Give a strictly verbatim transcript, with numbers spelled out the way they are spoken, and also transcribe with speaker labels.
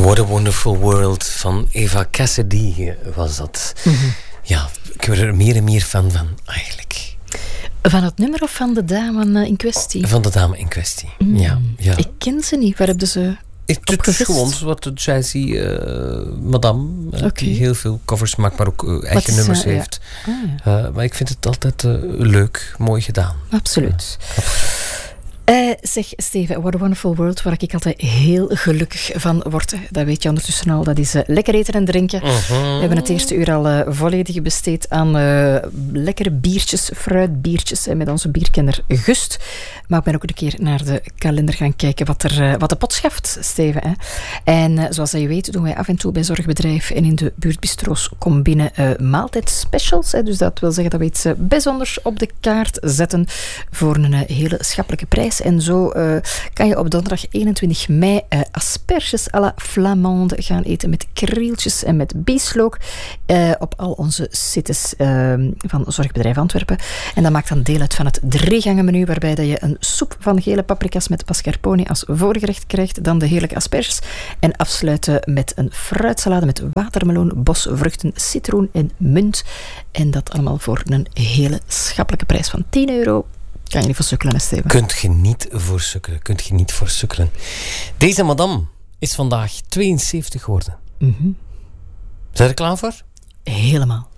Speaker 1: What a Wonderful World van Eva Cassidy was dat. Mm-hmm. Ja, ik word er meer en meer fan van, eigenlijk.
Speaker 2: Van het nummer of van de dame in kwestie?
Speaker 1: Van de dame in kwestie, mm. ja, ja.
Speaker 2: Ik ken ze niet. Waar hebben ze
Speaker 1: Het is gewoon wat de jazzy uh, madame, uh, okay. die heel veel covers maakt, maar ook uh, eigen is, nummers uh, heeft. Ja. Oh, ja. uh, maar ik vind het altijd uh, leuk, mooi gedaan.
Speaker 2: Absoluut. Uh, Uh, zeg, Steven, What a Wonderful World, waar ik altijd heel gelukkig van word. Dat weet je ondertussen al. Dat is uh, lekker eten en drinken. Uh-huh. We hebben het eerste uur al uh, volledig besteed aan uh, lekkere biertjes, fruitbiertjes, uh, met onze bierkenner Gust. Maar ik ben ook een keer naar de kalender gaan kijken wat, er, uh, wat de pot schaft, Steven. Hè. En uh, zoals je weet doen wij af en toe bij Zorgbedrijf en in de buurtbistro's kom binnen uh, maaltijdspecials. Hè. Dus dat wil zeggen dat we iets uh, bijzonders op de kaart zetten voor een uh, hele schappelijke prijs. En zo uh, kan je op donderdag eenentwintig mei uh, asperges à la Flamande gaan eten met krieltjes en met bieslook uh, op al onze sites uh, van Zorgbedrijf Antwerpen. En dat maakt dan deel uit van het driegangenmenu, waarbij dat je een soep van gele paprika's met mascarpone als voorgerecht krijgt, dan de heerlijke asperges en afsluiten met een fruitsalade met watermeloen, bosvruchten, citroen en munt. En dat allemaal voor een hele schappelijke prijs van tien euro. Kan je niet voor sukkelen, Steven?
Speaker 1: Kunt je niet voor sukkelen. Kunt je niet voor sukkelen. Deze madame is vandaag tweeënzeventig geworden.
Speaker 2: Mm-hmm.
Speaker 1: Zijn je er klaar voor?
Speaker 2: Helemaal.